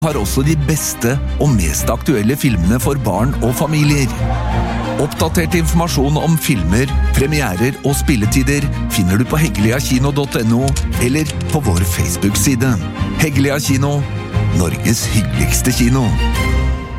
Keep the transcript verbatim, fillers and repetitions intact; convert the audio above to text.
har også de beste og mest aktuelle filmene for barn og familier. Oppdatert informasjon om filmer, premierer og spilletider finner du på hegeliakino punktum no eller på vår Facebook-side. Hegelia Kino, Norges hyggeligste kino.